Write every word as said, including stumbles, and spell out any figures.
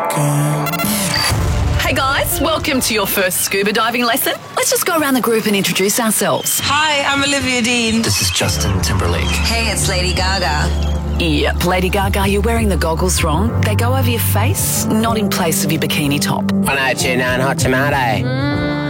Hey guys, welcome to your first scuba diving lesson. Let's just go around the group and introduce ourselves. Hi, I'm Olivia Dean. This is Justin Timberlake. Hey, it's Lady Gaga. Yep, Lady Gaga, you're wearing the goggles wrong. They go over your face, not in place of your bikini top. one oh two nine Hot Tomato.